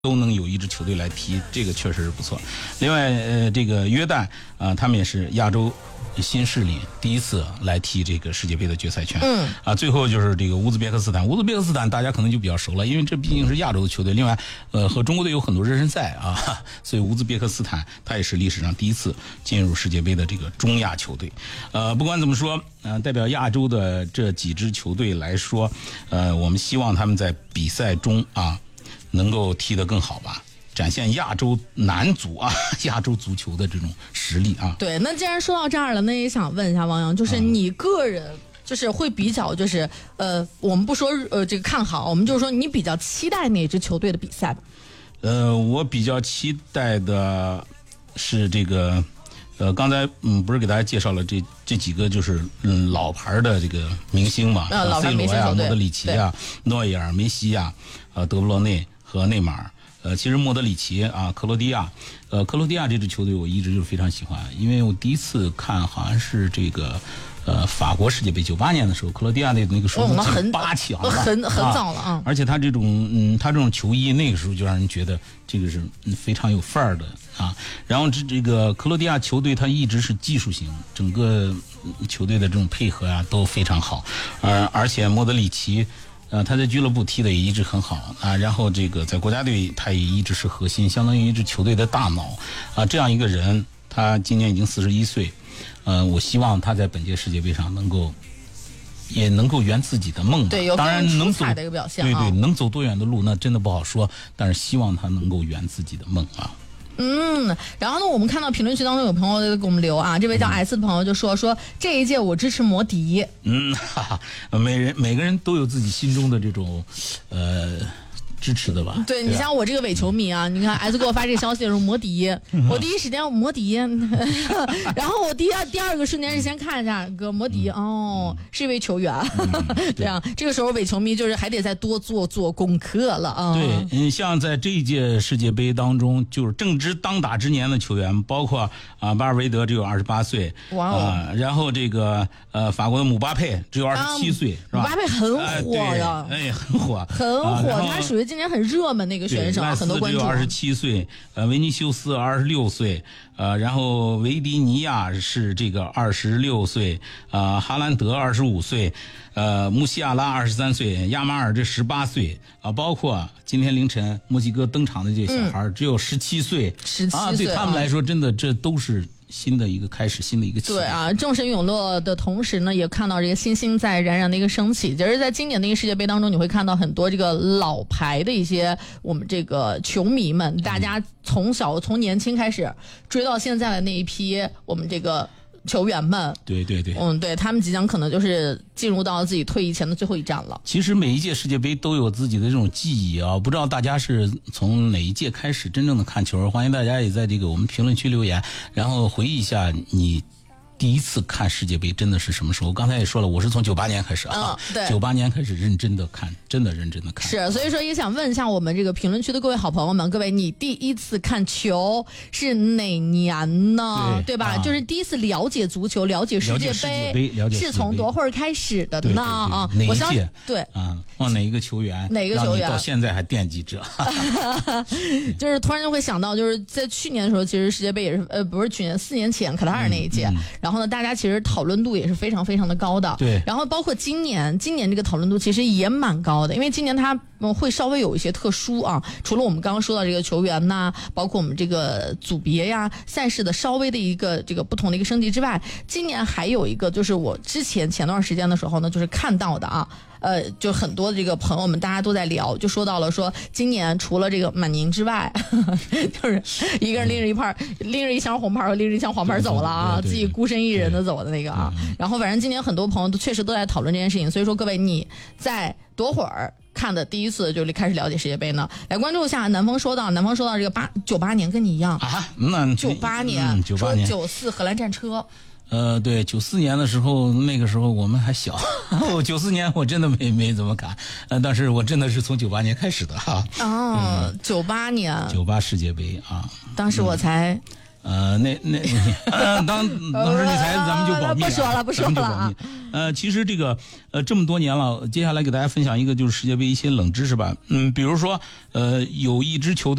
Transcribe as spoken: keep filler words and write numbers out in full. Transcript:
都能有一支球队来踢，这个确实是不错。另外，呃，这个约旦啊、呃，他们也是亚洲新势力，第一次来踢这个世界杯的决赛圈。 嗯啊，最后就是这个乌兹别克斯坦，乌兹别克斯坦大家可能就比较熟了，因为这毕竟是亚洲的球队。另外，呃，和中国队有很多热身赛啊，所以乌兹别克斯坦它也是历史上第一次进入世界杯的这个中亚球队。呃，不管怎么说，呃，代表亚洲的这几支球队来说，呃，我们希望他们在比赛中啊。能够踢得更好吧，展现亚洲男足啊，亚洲足球的这种实力啊。 对，那既然说到这儿了，那也想问一下王洋，就是你个人就是会比较就是呃，我们不说呃这个看好，我们就是说你比较期待哪支球队的比赛吧？ 呃，我比较期待的是这个。呃，刚才嗯，不是给大家介绍了这这几个就是嗯老牌的这个明星嘛， 呃，老牌明星呀、莫德里奇啊、诺伊尔、梅西呀、呃德布罗内和内马尔。呃，其实莫德里奇啊、克罗地亚，呃，克罗地亚这支球队我一直就非常喜欢，因为我第一次看好像是这个。呃，法国世界杯九八年的时候，克罗地亚那那个时候进八强了， 很很早了啊！ 而且他这种嗯，他这种球衣那个时候就让人觉得这个是非常有范儿的啊。然后这这个克罗地亚球队他一直是技术型，整个球队的这种配合啊都非常好，呃，而且莫德里奇。呃，他在俱乐部踢的也一直很好啊，然后这个在国家队他也一直是核心，相当于一支球队的大脑啊。这样一个人，他今年已经四十一岁，呃，我希望他在本届世界杯上能够，也能够圆自己的梦吧。 对，有当然能走的一个表现、 啊，对对，能走多远的路那真的不好说，但是希望他能够圆自己的梦啊。 嗯，然后呢，我们看到评论区当中有朋友给我们留啊，这位叫 S 的朋友就说、嗯、说这一届我支持摩迪。 嗯，哈哈，每人每个人都有自己心中的这种，呃。支持的吧？ 对，你像我这个伪球迷啊，你看 S 给我发这个消息的时候，摩迪，我第一时间摩迪，然后我第二第二个瞬间是先看一下哥摩迪，哦，是一位球员， 嗯、 这样这个时候伪球迷就是还得再多做做功课了啊。 对，嗯，像在这一届世界杯当中，就是正值当打之年的球员，包括啊巴尔韦德只有二十八岁， 哇哦、 呃，然后这个呃法国的姆巴佩只有二十七岁，是吧？ 姆巴佩很火呀， 哎，哎很火， 很火，啊、他属于。今年很热门的一个选手，很多关注。 只有二十七岁，呃，维尼修斯二十六岁，呃，然后维迪尼亚是这个二十六岁，呃，哈兰德二十五岁，呃，穆西亚拉二十三岁，亚马尔这十八岁啊、呃，包括今天凌晨墨西哥登场的这些小孩、嗯、只有十七岁， 十七岁啊，对他们来说，真的这都是。新的一个开始，新的一个起对啊，众神涌落的同时呢，也看到这个星星在冉冉的一个升起。就是在今年的一个世界杯当中，你会看到很多这个老牌的一些我们这个球迷们，大家从小从年轻开始追到现在的那一批我们这个球员们， 对对对， 嗯，对他们即将可能就是进入到自己退役前的最后一站了。 其实每一届世界杯都有自己的这种记忆啊，不知道大家是从哪一届开始真正的看球？欢迎大家也在这个我们评论区留言，然后回忆一下你第一次看世界杯真的是什么时候？刚才也说了，我是从九八年开始啊， 嗯、对， 九八年开始认真的看，真的认真的看。 是，所以说也想问一下我们这个评论区的各位好朋友们，各位，你第一次看球是哪年呢？对, 对吧、啊？就是第一次了解足球、了解世界杯， 了解是从多会儿开始的呢？啊， 哪一届？对啊，往哪一个球员？ 哪个球员到现在还惦记着？ 就是突然就会想到，就是在去年的时候，其实世界杯也是呃，不是去年，四年前卡塔尔那一届，嗯嗯、然后。然后呢，大家其实讨论度也是非常非常的高的。 对。 然后包括今年，今年这个讨论度其实也蛮高的，因为今年它会稍微有一些特殊啊。除了我们刚刚说到这个球员呐，包括我们这个组别呀、赛事的稍微的一个这个不同的一个升级之外，今年还有一个就是我之前前段时间的时候呢，就是看到的啊。呃，就很多的这个朋友们，大家都在聊，就说到了说，今年除了这个满宁之外，呵呵就是一个人拎着一块，拎着一箱红牌和拎着一箱黄牌走了啊，自己孤身一人的走的那个啊。然后反正今年很多朋友都确实都在讨论这件事情，所以说各位你在多会儿看的第一次就开始了解世界杯呢？来关注一下南风说到，南风说到这个八九八年跟你一样啊，那九八年， 九八年九四荷兰战车。 呃，对，九四年的时候，那个时候我们还小，九四年我真的没没怎么看，呃，但是我真的是从九八年开始的哈。 哦，九八、嗯、年， 九八世界杯啊， 当时我才呃，那那呃，当当时女才咱们就保密了， 不说了不说了啊。 呃，其实这个呃这么多年了，接下来给大家分享一个就是世界杯一些冷知识吧。嗯，比如说呃有一支球队。